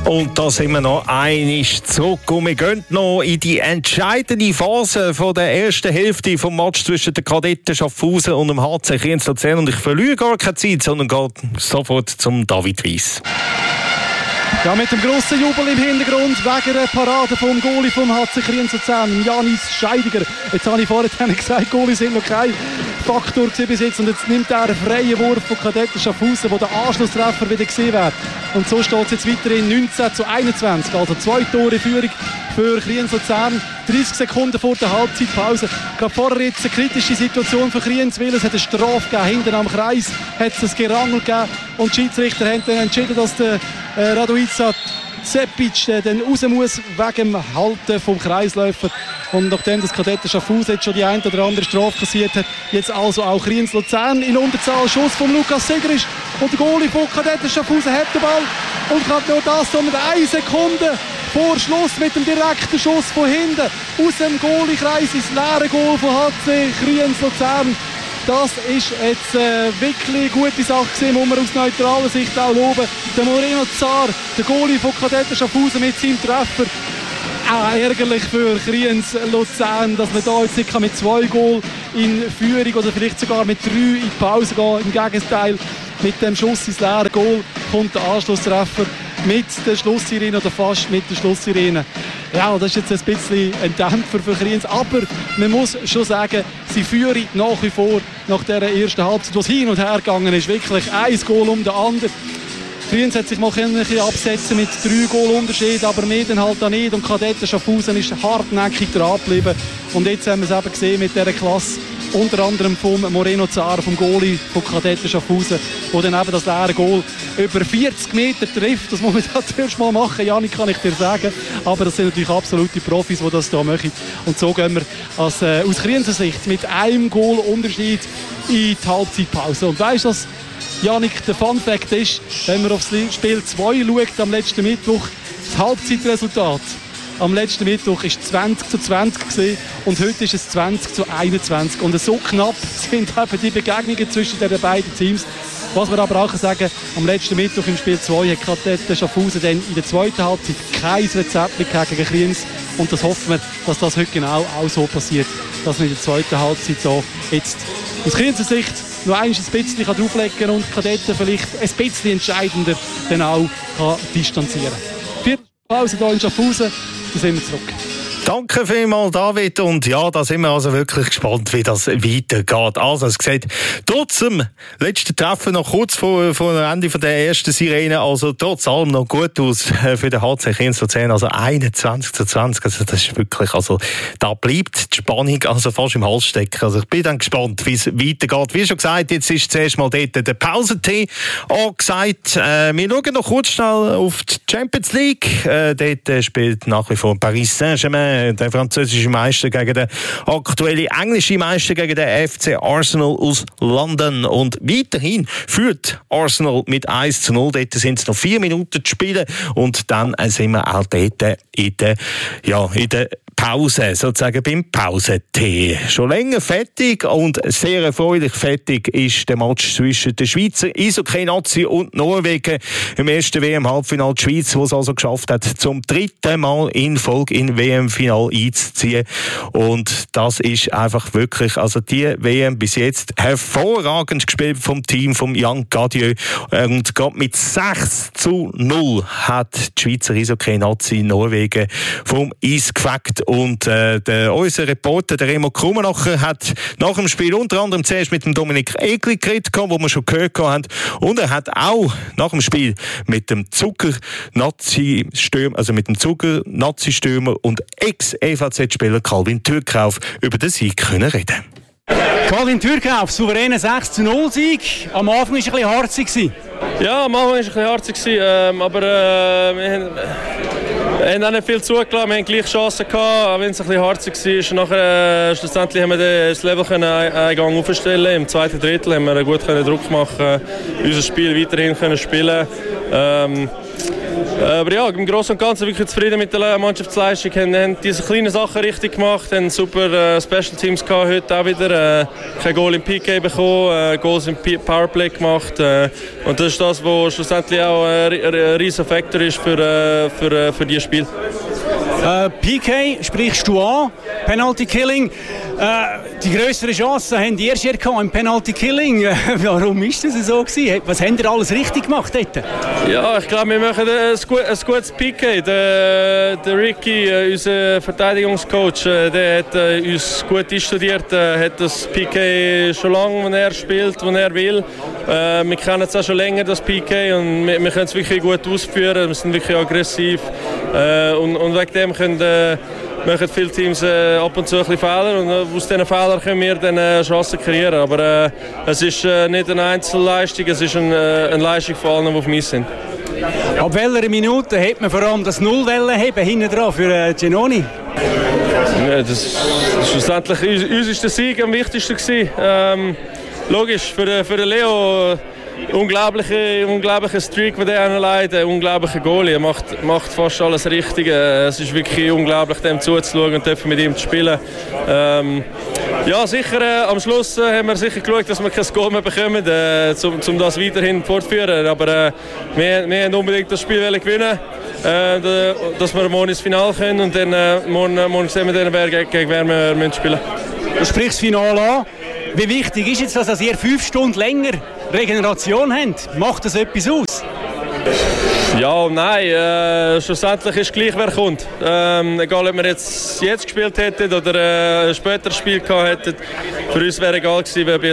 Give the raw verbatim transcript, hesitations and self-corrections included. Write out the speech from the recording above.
Und da sind wir noch einig zurück und wir gehen noch in die entscheidende Phase von der ersten Hälfte vom Match zwischen den Kadetten Schaffhausen und dem H C Kriens Luzern. Und ich verliere gar keine Zeit, sondern gehe sofort zum David Weiss. Ja, mit dem grossen Jubel im Hintergrund wegen der Parade vom Goalie vom H C Kriens Luzern, Janis Scheidiger. Jetzt habe ich vorhin gesagt, Goalie sind noch kein Faktor bis jetzt. Und jetzt nimmt er einen freien Wurf von Kadetten Schaffhausen, wo der Anschlusstreffer wieder gesehen wird. Und so steht es jetzt weiterhin neunzehn zu einundzwanzig. Also zwei Tore Führung für Kriens Luzern. dreißig Sekunden vor der Halbzeitpause. Gerade vorher jetzt eine kritische Situation für Kriens, weil es hat eine Strafe gegeben. Hinten am Kreis hat es ein Gerangel gegeben. Und die Schiedsrichter haben dann entschieden, dass der äh, Radoica Cepic äh, dann raus muss wegen dem Halten vom Kreisläufer. Und nachdem das Kadetten Schaffhausen jetzt schon die eine oder andere Strafe kassiert hat, jetzt also auch Kriens Luzern in Unterzahl. Schuss von Lukas Segerisch. Und der Goalie von Kadetten Schaffhausen hat den Ball. Und kann nur das, sondern eine Sekunde vor Schluss mit dem direkten Schuss von hinten aus dem Goalie-Kreis ins leere Goal von H C Kriens Luzern. Das ist jetzt äh, wirklich eine gute Sache gewesen, muss man aus neutraler Sicht auch loben. Der Moreno Zar, der Goalie von Kadetten Schaffhausen mit seinem Treffer. Auch ärgerlich für Kriens Luzern, dass man da jetzt nicht mit zwei Goal in Führung oder vielleicht sogar mit drei in die Pause gehen. Im Gegenteil, mit dem Schuss ins leere Goal kommt der Anschlusstreffer mit der Schlusssirene oder fast mit der Schlusssirene. Ja, das ist jetzt ein bisschen ein Dämpfer für Kriens, aber man muss schon sagen, sie führen nach wie vor nach dieser ersten Halbzeit, wo es hin und her gegangen ist, wirklich ein Goal um den anderen. Kriens hat sich mal ein bisschen absetzen mit drei Goal-Unterschied, aber mehr dann halt auch nicht. Und Kadetten Schaffhausen ist hartnäckig dran geblieben. Und jetzt haben wir es eben gesehen mit dieser Klasse, unter anderem vom Moreno Zar, vom Goalie von Kadetten Schaffhausen, wo dann eben das leere Goal über vierzig Meter trifft. Das muss man natürlich mal machen, Janik, kann ich dir sagen. Aber das sind natürlich absolute Profis, die das hier machen. Und so gehen wir als, äh, aus Krienser Sicht mit einem Goal-Unterschied in die Halbzeitpause. Und weißt du, was, Janik, der Fun-Fact ist, wenn man aufs Spiel zwei schaut, am letzten Mittwoch, das Halbzeitresultat am letzten Mittwoch war zwanzig zu zwanzig gewesen, und heute ist es zwanzig zu einundzwanzig. Und so knapp sind eben die Begegnungen zwischen den beiden Teams. Was wir aber auch sagen, am letzten Mittwoch im Spiel zwei hat Kadetten Schaffhausen dann in der zweiten Halbzeit kein Rezept mehr gegen Kriens. Und das hoffen wir, dass das heute genau auch so passiert, dass man in der zweiten Halbzeit so jetzt aus Krienser Sicht noch ein bisschen drauflegen kann und Kadetten vielleicht ein bisschen entscheidender dann auch kann distanzieren kann. Vierte Pause hier in Schaffhausen, dann sind wir zurück. Danke vielmals, David. Und ja, da sind wir also wirklich gespannt, wie das weitergeht. Also, es sieht trotz dem letzten Treffen noch kurz vor, vor dem Ende von der ersten Sirene, also trotz allem noch gut aus für den H C Kriens Luzern. Also einundzwanzig zu zwanzig. Also, das ist wirklich, also, da bleibt die Spannung also fast im Hals stecken. Also, ich bin dann gespannt, wie es weitergeht. Wie schon gesagt, jetzt ist zuerst mal dort der Pausentee angesagt. Äh, wir schauen noch kurz schnell auf die Champions League. Äh, dort spielt nach wie vor Paris Saint-Germain, der französische Meister gegen den aktuellen englischen Meister, gegen den F C Arsenal aus London. Und weiterhin führt Arsenal mit eins zu null. Dort sind es noch vier Minuten zu spielen. Und dann sind wir auch dort in der, ja, in der Pause, sozusagen beim Pausentee. Schon länger fertig und sehr erfreulich fertig ist der Match zwischen der Schweizer Eishockey-Nazi und Norwegen im ersten W M-Halbfinale. Die Schweiz, die es also geschafft hat, zum dritten Mal in Folge in W M-Finale einzuziehen. Und das ist einfach wirklich, also die W M bis jetzt hervorragend gespielt vom Team, vom Jan Gadieu. Und gerade mit sechs zu null hat die Schweizer Eishockey-Nazi Norwegen vom Eis gefegt. Und äh, der, unser Reporter, der Remo Krummenacher, hat nach dem Spiel unter anderem zuerst mit dem Dominik Egli geredet, wo wir schon gehört haben. Und er hat auch nach dem Spiel mit dem Zucker-Nazi-Stürmer, also mit dem Zucker-Nazi-Stürmer und Ex-E V Z-Spieler Calvin Türkauf über den Sieg können reden. Calvin Türkauf, souveräner sechs zu null Sieg. Am Anfang war es ein bisschen harzig. Ja, am Anfang war es ein bisschen harzig, ähm, aber äh, wir haben, wir haben auch nicht viel zugelassen. Wir haben gleich Chancen gehabt, auch wenn es ein bisschen harzig war. Nachher, äh, schlussendlich haben wir das Level können einen Gang aufstellen. Im zweiten Drittel haben wir gut können Druck machen, unser Spiel weiterhin können spielen. Ähm, Aber ja, im Großen und Ganzen wirklich zufrieden mit der Mannschaftsleistung. Wir haben diese kleinen Sachen richtig gemacht, haben super äh, Special Teams gehabt, heute auch wieder. Äh, kein Goal im P K bekommen, äh, Goals im P- Powerplay gemacht. Äh, und das ist das, was schlussendlich auch ein äh, riesiger Faktor ist für, äh, für, äh, für dieses Spiel. Äh, P K sprichst du an, Penalty Killing. Äh, die grösseren Chancen haben die erst gehabt im Penalty Killing. Äh, warum ist das so gewesen? Was haben ihr alles richtig gemacht dort? Ja, ich glaube, wir machen ein, ein gutes P K. Der, der Ricky, unser Verteidigungscoach, der hat uns gut einstudiert, hat das P K schon lange, wenn er spielt, wenn er will. Wir kennen es auch schon länger, das P K, und wir, wir können es wirklich gut ausführen. Wir sind wirklich aggressiv und, und wegen dem können äh, machen viele Teams äh, ab und zu ein bisschen Fehler, und äh, aus diesen Fehlern können wir dann äh, Chancen kreieren. Aber äh, es ist äh, nicht eine Einzelleistung, es ist eine, äh, eine Leistung von allen, die auf mich sind. Ab welcher Minute hat man vor allem das Nullwellenheben hinten dran für äh, Giannoni? Ja, das ist schlussendlich, uns, uns ist der Sieg am wichtigsten gewesen. Ähm, logisch, für, den, für den Leo unglaubliche, unglaubliche Streak, den er anlegt, ein unglaublicher Goalie. Er macht, macht fast alles richtig. Es ist wirklich unglaublich, dem zuzuschauen und mit ihm zu spielen. Ähm, ja, sicher, äh, am Schluss äh, haben wir sicher geschaut, dass wir kein Goal mehr bekommen, äh, um, um das weiterhin fortzuführen. Aber äh, wir, wir haben unbedingt das Spiel gewinnen, äh, dass wir morgen ins Finale können, und dann äh, morgen, morgen sehen wir dann, wer, gegen wer wir spielen müssen. Du sprichst das Finale an. Wie wichtig ist jetzt, dass ihr fünf Stunden länger Regeneration habt? Macht das etwas aus? Ja und nein. Äh, schlussendlich ist gleich, wer kommt. Ähm, egal, ob wir jetzt, jetzt gespielt hätten oder äh, ein späteres Spiel gehabt hätten. Für uns wäre egal gewesen, wer bei